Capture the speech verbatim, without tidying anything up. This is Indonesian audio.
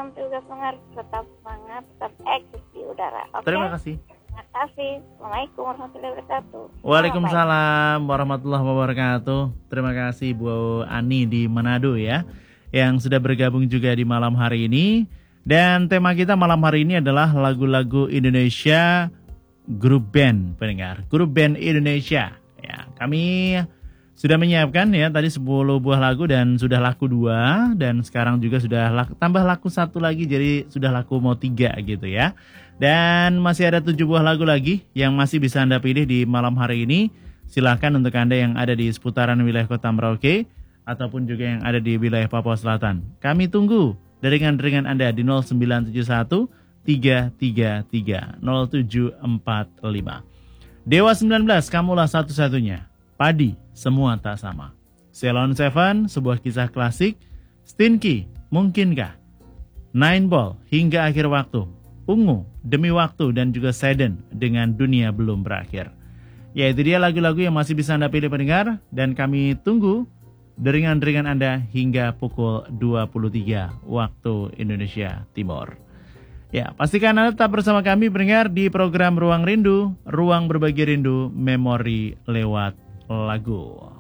malam juga pendengar, tetap semangat, tetap eksis di udara. Oke? Terima kasih. Terima kasih. Assalamualaikum warahmatullahi wabarakatuh. Waalaikumsalam warahmatullahi wabarakatuh. Terima kasih Bu Ani di Manado ya, yang sudah bergabung juga di malam hari ini. Dan tema kita malam hari ini adalah lagu-lagu Indonesia grup band pendengar, grup band Indonesia. Ya, kami sudah menyiapkan ya tadi sepuluh buah lagu dan sudah laku dua, dan sekarang juga sudah laku, tambah laku satu lagi, jadi sudah laku mau tiga gitu ya. Dan masih ada tujuh buah lagu lagi yang masih bisa Anda pilih di malam hari ini. Silahkan untuk Anda yang ada di seputaran wilayah Kota Merauke ataupun juga yang ada di wilayah Papua Selatan. Kami tunggu deringan-deringan Anda di nol sembilan tujuh satu tiga tiga tiga nol tujuh empat lima. Dewa sembilan belas, kamulah satu-satunya. Padi, semua tak sama. Ceylon Seven, sebuah kisah klasik. Stinky, mungkinkah? Nine Ball, hingga akhir waktu. Ungu, demi waktu, dan juga Seden, dengan dunia belum berakhir. Ya, itu dia lagu-lagu yang masih bisa Anda pilih pendengar. Dan kami tunggu deringan-deringan Anda hingga pukul dua puluh tiga waktu Indonesia Timur. Ya, pastikan Anda tetap bersama kami pendengar di program Ruang Rindu, ruang berbagi rindu, memori lewat lagu.